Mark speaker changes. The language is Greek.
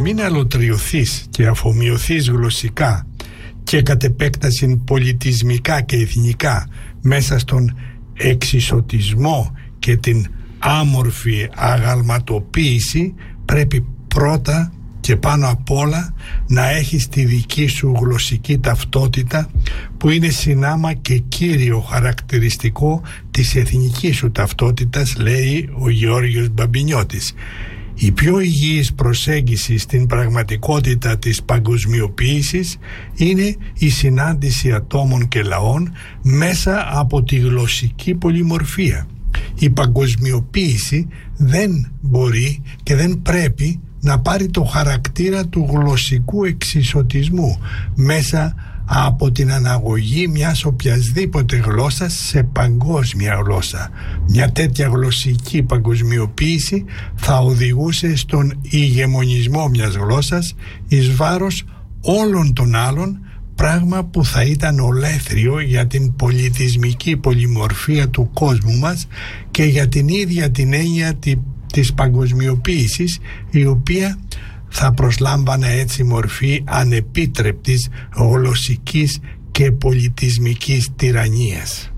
Speaker 1: μην αλωτριωθείς και αφομοιωθείς γλωσσικά και κατ' επέκταση πολιτισμικά και εθνικά μέσα στον εξισωτισμό και την άμορφη αγαλματοποίηση, πρέπει πρώτα και πάνω απ' όλα να έχεις τη δική σου γλωσσική ταυτότητα, που είναι συνάμα και κύριο χαρακτηριστικό της εθνικής σου ταυτότητας, λέει ο Γεώργιος Μπαμπινιώτης. Η πιο υγιής προσέγγιση στην πραγματικότητα της παγκοσμιοποίησης είναι η συνάντηση ατόμων και λαών μέσα από τη γλωσσική πολυμορφία. Η παγκοσμιοποίηση δεν μπορεί και δεν πρέπει να πάρει το χαρακτήρα του γλωσσικού εξισωτισμού μέσα από την αναγωγή μιας οποιασδήποτε γλώσσας σε παγκόσμια γλώσσα. Μια τέτοια γλωσσική παγκοσμιοποίηση θα οδηγούσε στον ηγεμονισμό μιας γλώσσας εις βάρος όλων των άλλων, πράγμα που θα ήταν ολέθριο για την πολιτισμική πολυμορφία του κόσμου μας και για την ίδια την έννοια της παγκοσμιοποίησης, η οποία θα προσλάμβανε έτσι μορφή ανεπίτρεπτης γλωσσικής και πολιτισμικής τυραννίας.